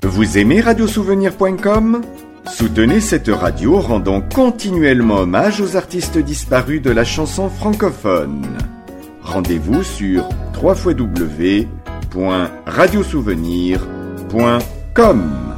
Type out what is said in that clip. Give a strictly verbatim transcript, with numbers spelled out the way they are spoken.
Vous aimez radiosouvenir point com ? Soutenez cette radio en rendant continuellement hommage aux artistes disparus de la chanson francophone. Rendez-vous sur w w w point radiosouvenir point com.